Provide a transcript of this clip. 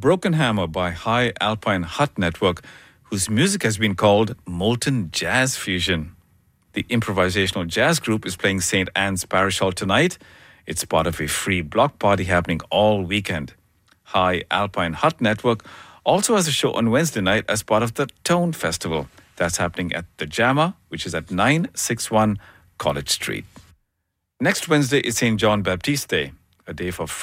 Broken Hammer by High Alpine Hut Network, whose music has been called Molten Jazz Fusion. The improvisational jazz group is playing St. Anne's Parish Hall tonight. It's part of a free block party happening all weekend. High Alpine Hut Network also has a show on Wednesday night as part of the Tone Festival. That's happening at the Jammer, which is at 961 College Street. Next Wednesday is St. John Baptiste Day, a day for